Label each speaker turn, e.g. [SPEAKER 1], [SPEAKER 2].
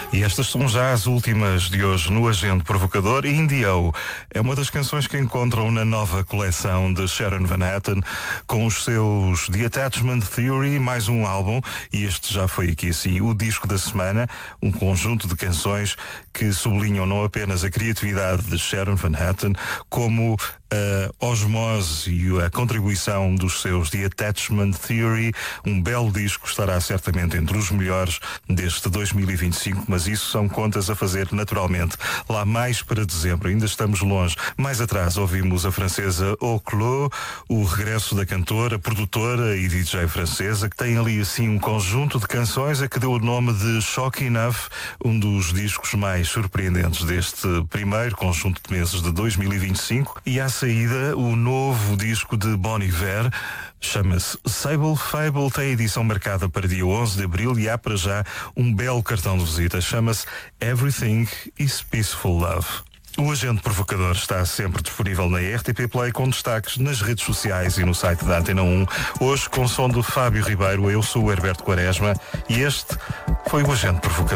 [SPEAKER 1] E estas são já as últimas de hoje no Agente Provocador. Indio é uma das canções que encontram na nova coleção de Sharon Van Etten, com os seus The Attachment Theory, mais um álbum, e este já foi aqui assim o disco da semana, um conjunto de canções que sublinham não apenas a criatividade de Sharon Van Etten, como a osmose e a contribuição dos seus The Attachment Theory. Um belo disco, estará certamente entre os melhores deste 2025, mas isso são contas a fazer naturalmente lá mais para dezembro. Ainda estamos longe. Mais atrás ouvimos a francesa Oclo, o regresso da cantora, produtora e DJ francesa, que tem ali assim um conjunto de canções a que deu o nome de Shock Enough, um dos discos mais surpreendentes deste primeiro conjunto de meses de 2025. E à saída, o novo disco de Bon Iver, chama-se Sable Fable, tem edição marcada para dia 11 de abril e há para já um belo cartão de visita. Chama-se Everything is Peaceful Love. O Agente Provocador está sempre disponível na RTP Play, com destaques nas redes sociais e no site da Antena 1. Hoje com som do Fábio Ribeiro, eu sou o Herberto Quaresma e este foi o Agente Provocador.